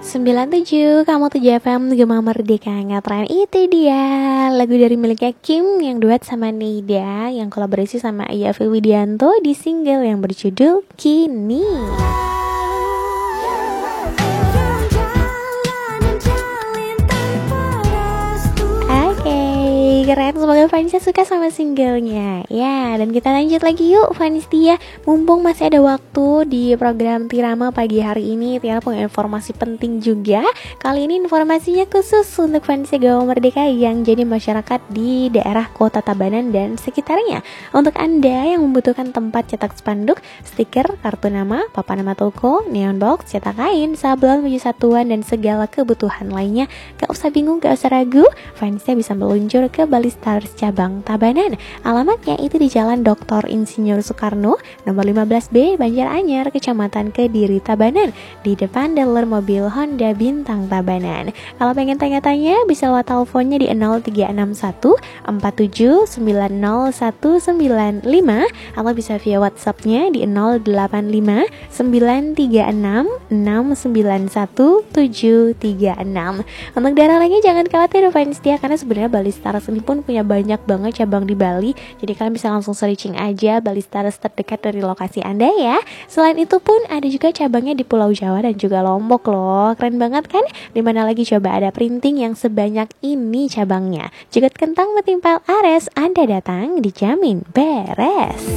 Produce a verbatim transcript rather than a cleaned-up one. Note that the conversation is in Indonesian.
sembilan tujuh, kamu tujuh F M, Gema Merdeka Ngetren. Itu dia lagu dari miliknya Kim yang duet sama Nida, yang kolaborasi sama Yafi Widianto di single yang berjudul Kini. Keren, semoga fansnya suka sama singlenya. Ya, dan kita lanjut lagi yuk fans Tia. Mumpung masih ada waktu di program Tirama pagi hari ini, Tia punya informasi penting juga. Kali ini informasinya khusus untuk fansnya Gema Merdeka yang jadi masyarakat di daerah Kota Tabanan dan sekitarnya. Untuk Anda yang membutuhkan tempat cetak spanduk, stiker, kartu nama, papan nama toko, neon box, cetak kain, sablon, baju satuan, dan segala kebutuhan lainnya, gak usah bingung, gak usah ragu, fansnya bisa meluncur ke Bali Stars cabang Tabanan. Alamatnya itu di Jalan Doktor Insinyur Soekarno, nomor lima belas B, Banjaranyar, Kecamatan Kediri, Tabanan, di depan dealer mobil Honda Bintang Tabanan. Kalau pengen tanya-tanya, bisa lewat teleponnya di nol tiga enam satu empat tujuh sembilan nol satu sembilan lima atau bisa via WhatsAppnya di nol delapan lima sembilan tiga enam enam sembilan satu tujuh tiga enam. Untuk daerah lainnya jangan khawatir fans dia, karena sebenarnya Bali Stars ini pun punya banyak banget cabang di Bali. Jadi kalian bisa langsung searching aja Bali Stars terdekat dari lokasi Anda ya. Selain itu pun ada juga cabangnya di Pulau Jawa dan juga Lombok loh. Keren banget kan? Dimana lagi coba ada printing yang sebanyak ini cabangnya. Jika kentang metimpal ares, Anda datang dijamin beres.